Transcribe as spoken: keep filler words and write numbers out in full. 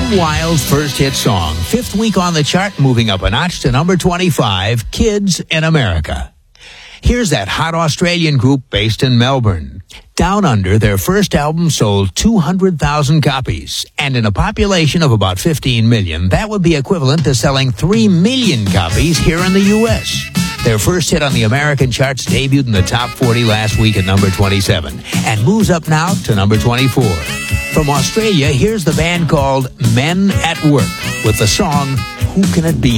Kim Wilde's first hit song, fifth week on the chart, moving up a notch to number twenty-five, Kids in America. Here's that hot Australian group based in Melbourne. Down Under, their first album sold two hundred thousand copies, and in a population of about fifteen million, that would be equivalent to selling three million copies here in the U S Their first hit on the American charts debuted in the top forty last week at number twenty-seven, and moves up now to number twenty-four. From Australia, here's the band called Men at Work with the song Who Can It Be?